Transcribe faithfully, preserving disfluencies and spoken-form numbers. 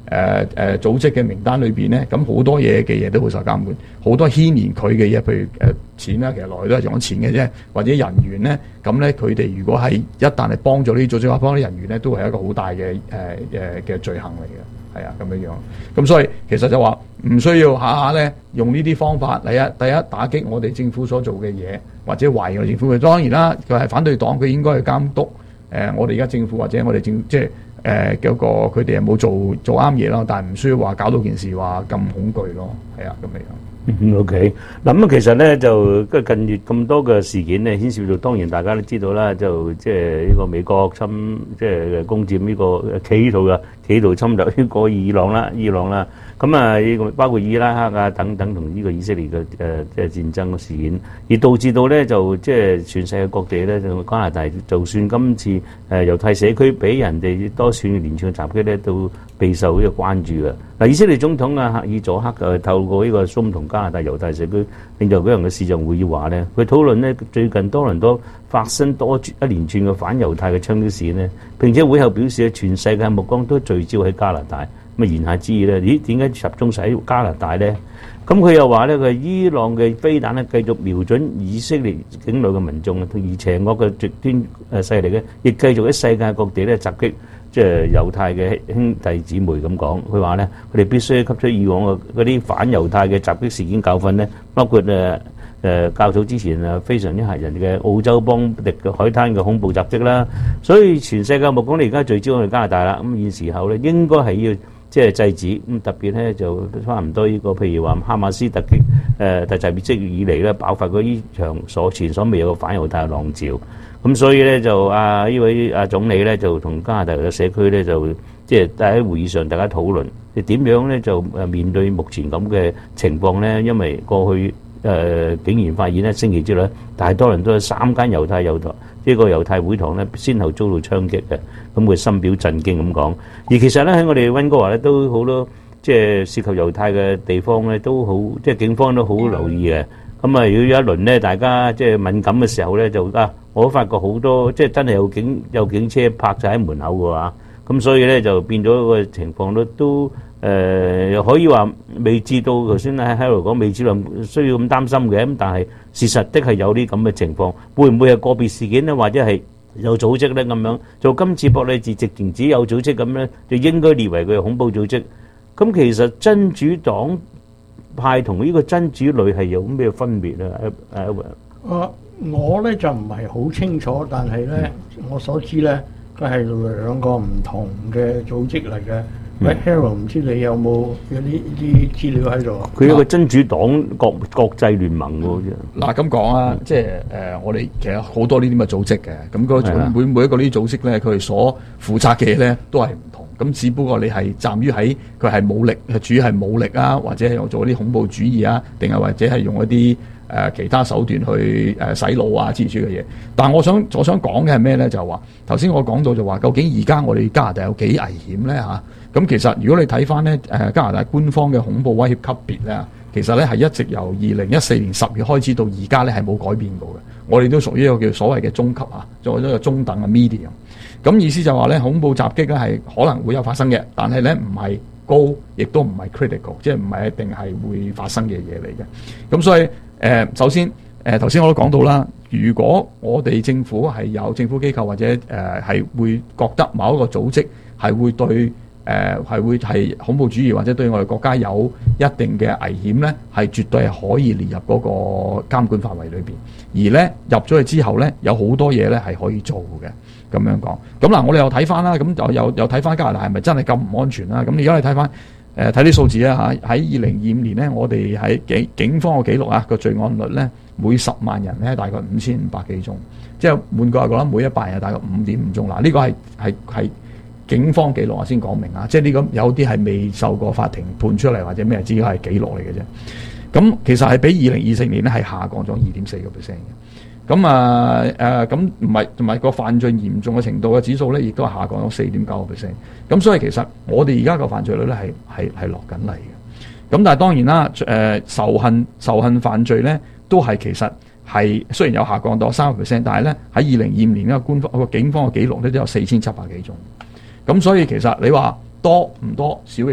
誒誒組織嘅名單裏邊咧，咁好多嘢嘅嘢都會受監管，好多牽連佢嘅嘢，譬如誒、呃、錢啦，其實來都係講錢嘅啫，或者人員咧，咁咧佢哋如果係一旦係幫咗呢啲組織或幫啲人員咧，都係一個好大嘅誒誒嘅罪行嚟嘅，係啊咁樣樣。咁所以其實就話唔需要下下咧用呢啲方法，第一第一打擊我哋政府所做嘅嘢，或者懷疑我哋政府嘅。當然啦，佢係反對黨，佢應該去監督誒、呃、我哋而家政府或者我哋政即係。誒嗰個佢哋係冇做做啱嘢咯，但係唔需要話搞到件事話咁恐懼咯，係啊咁樣。 嗯 OK， 嗱咁其實咧就近月咁多嘅事件咧，牽涉到當然大家都知道啦，就即係呢個美國侵即係攻佔呢個企圖嘅企圖侵略呢個伊朗啦，伊朗啦，咁啊呢個包括伊拉克啊等等同呢個以色列嘅誒即係戰爭嘅事件，而導致到咧就即係全世界各地咧，就加拿大就算今次誒猶太社區俾人哋多串連串嘅襲擊咧，都備受呢個關注嘅。嗱，以色列總統啊，赫爾佐克就透過呢個蘇同加拿大猶太社區領袖嗰樣嘅視像會議話咧，佢討論咧最近多倫多發生多一連串嘅反猶太嘅槍擊事件咧，並且會後表示全世界目光都聚焦喺加拿大。咁啊言下之意咧，咦點解集中喺加拿大咧？咁佢又話咧，佢伊朗嘅飛彈咧繼續瞄準以色列境內嘅民眾，而邪惡嘅極端誒勢力咧，亦繼續喺世界各地咧襲擊。即係猶太嘅兄弟姊妹咁講，佢話咧，佢哋必須吸取以往嘅嗰啲反猶太嘅襲擊事件教訓咧，包括誒誒、呃、較早之前誒非常之嚇人嘅澳洲邦迪嘅海灘嘅恐怖襲擊啦。所以全世界目光你而家聚焦去加拿大啦。咁現時候咧應該係要即係制止咁，特別咧就差唔多呢、這個譬如話哈馬斯突擊誒突襲以色列以嚟咧爆發過呢場所前所未有嘅反猶太浪潮。咁所以咧就啊呢位啊總理咧就同加拿大嘅社區咧就即係喺會議上大家討論，你點樣咧就誒面對目前咁嘅情況咧？因為過去誒、呃、竟然發現咧星期之內，大多人都有三間猶太猶太呢個猶太會堂咧，先後遭到槍擊嘅，咁佢深表震驚咁講。而其實咧喺我哋溫哥華咧都好多即係涉及猶太嘅地方咧，都好即係警方都好留意嘅。咁啊，如果有一輪咧，大家即係敏感嘅時候咧，就啊，我都發覺好多即係真係有警有警車泊晒喺門口嘅話，咁所以咧就變咗個情況都都誒，又可以話未至到頭先喺喺度講未至到需要咁擔心嘅，咁但係事實的係有啲咁嘅情況，會唔會係個別事件咧，或者係有組織咧咁樣？做今次博利治直情只有組織咁咧，就應該列為佢係恐怖組織。咁其實真主黨派同呢個真主類係有咩分別咧？誒誒， 啊，我咧就唔係好清楚，但係咧、嗯、我所知咧，佢係兩個唔同嘅組織嚟嘅。喂 Harold 唔知你有冇有啲啲資料喺度？ 佢有個真主黨國國際聯盟嘅好似。 嗱咁講啊，即係誒、呃，我哋其實好多呢啲咁嘅組織嘅，咁嗰每每一個呢啲組織咧，佢哋所負責嘅嘢咧都係唔同。咁只不過你係站於喺佢係武力，主要係武力啊，或者係用做啲恐怖主義啊，定係或者係用一啲誒、呃、其他手段去誒、呃、洗腦啊之類嘅嘢。但係我想我想講嘅係咩咧？就係話頭先我講到就話，究竟而家我哋加拿大有幾危險咧嚇？咁其實如果你睇翻咧誒加拿大官方嘅恐怖威脅級別咧，其實咧係一直由二零一四年十月開始到而家咧係冇改變過嘅。我哋都屬於一個叫所謂嘅中級啊，做咗一個中等嘅 medium。咁意思就話咧，恐怖襲擊咧係可能會有發生嘅，但係咧唔係高，亦都唔係 critical， 即係唔係一定係會發生嘅嘢嚟嘅。咁所以誒、呃，首先誒頭先我都講到啦，如果我哋政府係有政府機構或者誒係、呃、會覺得某一個組織係會對誒係、呃、會係恐怖主義或者對我哋國家有一定嘅危險咧，係絕對係可以列入嗰個監管範圍裏邊。而咧入咗去之後咧，有好多嘢咧係可以做嘅。咁樣講，咁嗱，我哋又睇翻啦，咁就又又睇翻加拿大係咪真係咁唔安全啦？咁而家你睇翻誒睇啲數字啊嚇，喺二零二五年咧，我哋喺警警方嘅記錄啊，個罪案率咧每十萬人咧大概五千五百幾宗，即係換句話講，每一百人大概五點五宗。嗱，呢個係係係警方記錄啊，先講明啊，即係呢個有啲係未受過法庭判出嚟或者咩，只係記錄嚟嘅啫。咁其實係比二零二四年咧係下降咗二點四個 percent 嘅。咁啊誒咁唔係同埋個犯罪嚴重嘅程度嘅指數咧，亦都係下降咗四點九個 percent。咁所以其實我哋而家個犯罪率咧係係係落緊嚟嘅。咁但係當然啦，誒、呃、仇恨仇恨犯罪咧都係其實係雖然有下降到三個 percent，但係咧喺二零二五年呢個官方個警方嘅記錄咧都有四千七百幾宗。咁所以其實你話多唔多少？